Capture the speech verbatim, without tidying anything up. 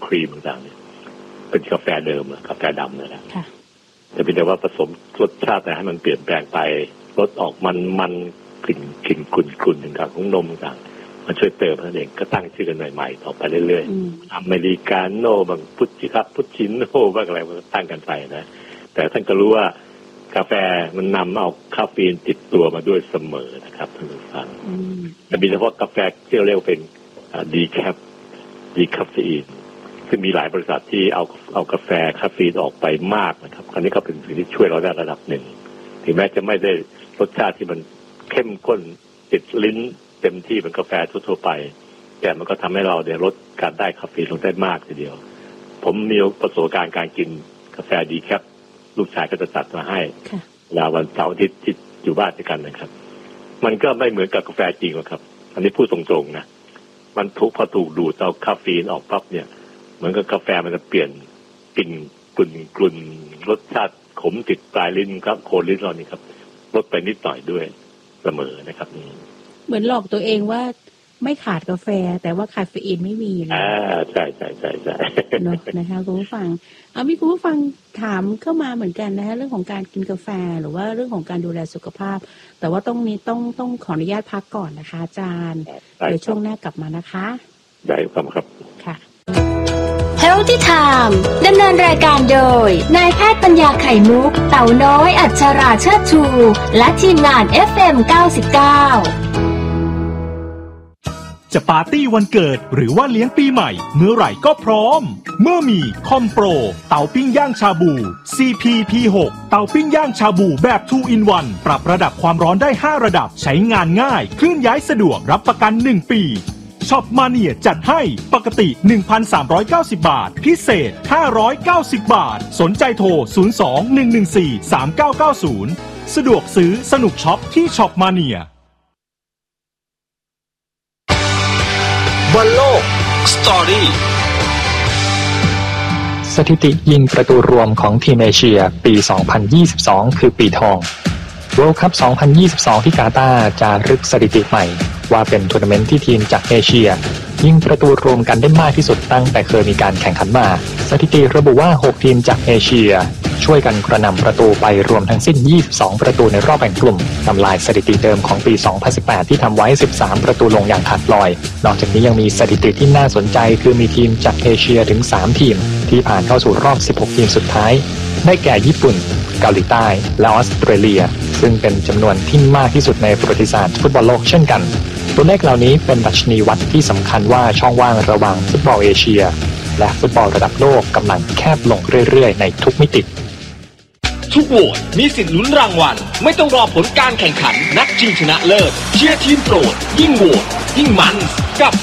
ครีมต่างๆเนี่ยเป็นกาแฟเดิมกาแฟดำนั่นแหละแต่เป็นแต่ว่าผสมรสชาติแต่ให้มันเปลี่ยนแปลงไปรสออกมันมันกลิ่นกลิ่นกุ่นกุ่นต่างๆของนมต่างมันช่วยเติมนั่นเองก็ตั้งชื่อกันใหม่ๆต่อไปเรื่อยๆอเมริกาโน่บางพุชชิครับพุชชิโน่บ้างอะไรมันตั้งกันไปนะแต่ท่านก็รู้ว่ากาแฟมันนำเอาคาเฟอีนติดตัวมาด้วยเสมอนะครับท่านผู้ฟังแต่มีเฉพาะกาแฟที่เรียกเป็นดีแคปดีคาเฟอีนซึ่งมีหลายบริษัทที่เอาเอากาแฟคาเฟอีนออกไปมากนะครับคราวนี้ก็เป็นสิ่งที่ช่วยเราได้ระดับหนึ่งถึงแม้จะไม่ได้รสชาติที่มันเข้มข้นติดลิ้นเต็มที่เหมือนกาแฟทั่วๆไปแต่มันก็ทำให้เราเนี่ยลดการได้คาเฟอีนลงได้มากทีเดียวผมมีประสบการณ์การกินกาแฟดีแคปลูกชายก็จะจัดมาให้เวลาวันเสาร์อาทิตย์ที่อยู่บ้านด้วยกันนะครับมันก็ไม่เหมือนกับกาแฟจริงหรอกครับอันนี้พูดตรงๆนะมันทุกพอถูกดูดเอาคาเฟอีนออกปั๊บเนี่ยเหมือนกับกาแฟมันจะเปลี่ยนกลิ่นกลุ่นกลุ่นรสชาติขมติดปลายลิ้นครับโคนลิ้นเรานี่ครับลดไปนิดหน่อยด้วยเสมอนะครับนี่เหมือนหลอกตัวเองว่าไม่ขาดกาแฟแต่ว่าคาเฟอีนไม่มีเลยอ่าใช่ใช่ใช่ใช่เนาะนะคะคุณผู้ฟังเอามีคุณผู้ฟังถามเข้ามาเหมือนกันนะคะเรื่องของการกินกาแฟหรือว่าเรื่องของการดูแลสุขภาพแต่ว่าต้องนี้ต้องต้องขออนุญาตพักก่อนนะคะอาจารย์เดี๋ยวช่วงหน้ากลับมานะคะได้ครับครับค่ะ Healthy Time ดำเนินรายการโดยนายแพทย์ปัญญาไข่มุกเต่าน้อยอัชราเชิดชูและทีมงาน เอฟ เอ็ม เก้าสิบเก้าจะปาร์ตี้วันเกิดหรือว่าเลี้ยงปีใหม่เมื่อไหร่ก็พร้อมเมื่อมีคอมโปรเตาปิ้งย่างชาบู ซี พี พี หก เตาปิ้งย่างชาบูแบบ ทู อิน วัน ปรับระดับความร้อนได้ห้าระดับใช้งานง่ายเคลื่อนย้ายสะดวกรับประกันหนึ่งปีช็อปมาเนียจัดให้ปกติ หนึ่งพันสามร้อยเก้าสิบ บาทพิเศษห้าร้อยเก้าสิบบาทสนใจโทรศูนย์ สอง หนึ่ง หนึ่ง สี่ สาม เก้า เก้า ศูนย์สะดวกซื้อสนุกช็อปที่ช็อปมาเนียบอลโลกสตอรี่สถิติยิงประตูรวมของทีมเอเชียปี สองพันยี่สิบสอง คือปีทอง World Cup สองพันยี่สิบสอง ที่กาตาร์จะรึกสถิติใหม่ว่าเป็นทัวร์นาเมนต์ที่ทีมจากเอเชียยิงประตูรวมกันได้มากที่สุดตั้งแต่เคยมีการแข่งขันมาสถิติระบุว่าหกทีมจากเอเชียช่วยกันกระหน่ำประตูไปรวมทั้งสิ้นยี่สิบสองประตูในรอบแบ่งกลุ่มทำลายสถิติเดิมของปี สองพันสิบแปด ที่ทำไว้สิบสามประตูลงอย่างขาดลอยนอกจากนี้ยังมีสถิติที่น่าสนใจคือมีทีมจากเอเชียถึงสามทีมที่ผ่านเข้าสู่รอบสิบหกทีมสุดท้ายได้แก่ญี่ปุ่นเกาหลีใต้และออสเตรเลียซึ่งเป็นจำนวนที่มากที่สุดในประวัติศาสตร์ฟุตบอลโลกเช่นกันตัวเลขเหล่านี้เป็นดัชนีวัดที่สำคัญว่าช่องว่างระหว่างฟุตบอลเอเชียและฟุตบอลระดับโลกกำลังแคบลงเรื่อยๆในทุกมิติทุกโหวตมีสิทธิ์ลุ้นรางวัลไม่ต้องรอผลการแข่งขันนัดชิงชนะเลิศเชียร์ทีมโปรดยิ่งโหวตยิ่งมันกับ